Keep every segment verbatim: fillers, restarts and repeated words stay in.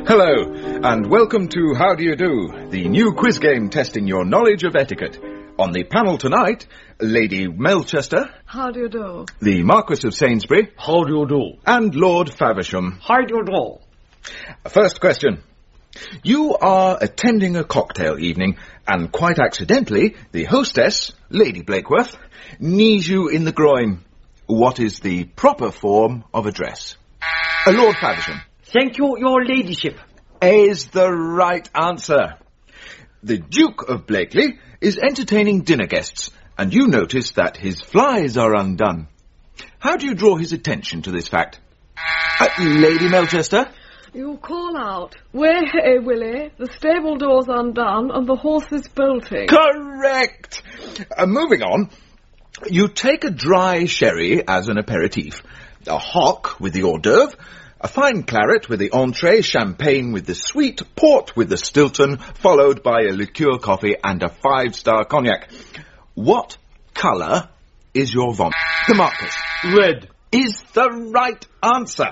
Hello, and welcome to How Do You Do, the new quiz game testing your knowledge of etiquette. On the panel tonight, Lady Melchester. How do you do? The Marquis of Sainsbury. How do you do? And Lord Faversham. How do you do? First question. You are attending a cocktail evening, and quite accidentally, the hostess, Lady Blakeworth, knees you in the groin. What is the proper form of address? Uh, Lord Faversham. Thank you, your ladyship. Is the right answer. The Duke of Blakely is entertaining dinner guests, and you notice that his flies are undone. How do you draw his attention to this fact? Uh, Lady Melchester? You call out, "Way hey, Willie, the stable door's undone and the horse is bolting." Correct! Uh, moving on, you take a dry sherry as an aperitif, a hock with the hors d'oeuvre, a fine claret with the entree, champagne with the sweet, port with the Stilton, followed by a liqueur coffee and a five-star cognac. What colour is your vomit? The Marquis. Red. Is the right answer.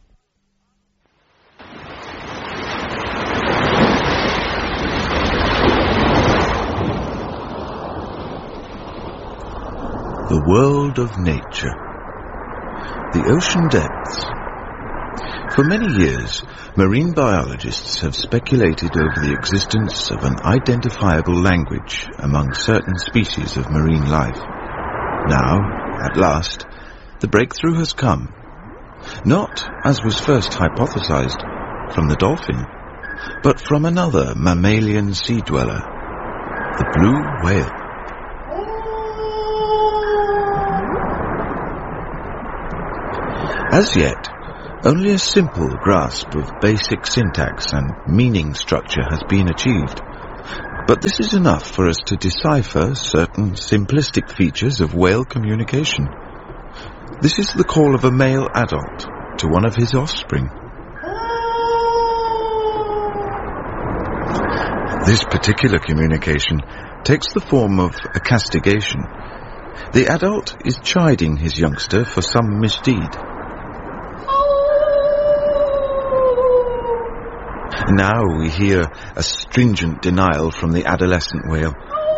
The world of nature. The ocean depths. For many years, marine biologists have speculated over the existence of an identifiable language among certain species of marine life. Now, at last, the breakthrough has come. Not, as was first hypothesized, from the dolphin, but from another mammalian sea dweller, the blue whale. As yet, only a simple grasp of basic syntax and meaning structure has been achieved. But this is enough for us to decipher certain simplistic features of whale communication. This is the call of a male adult to one of his offspring. This particular communication takes the form of a castigation. The adult is chiding his youngster for some misdeed. Now we hear a stringent denial from the adolescent whale.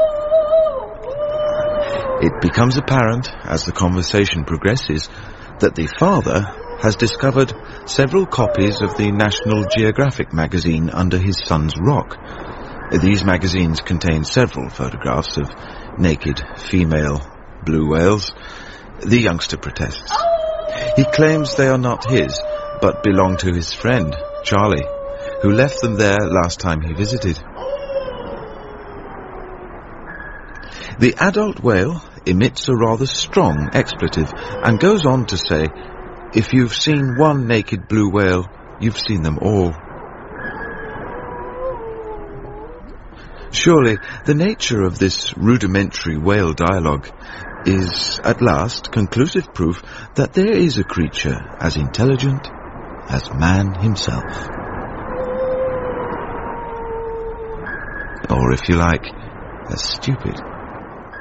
It becomes apparent, as the conversation progresses, that the father has discovered several copies of the National Geographic magazine under his son's rock. These magazines contain several photographs of naked female blue whales. The youngster protests. He claims they are not his, but belong to his friend, Charlie, who left them there last time he visited. The adult whale emits a rather strong expletive and goes on to say, if you've seen one naked blue whale, you've seen them all. Surely, the nature of this rudimentary whale dialogue is, at last, conclusive proof that there is a creature as intelligent as man himself. Or, if you like, as stupid.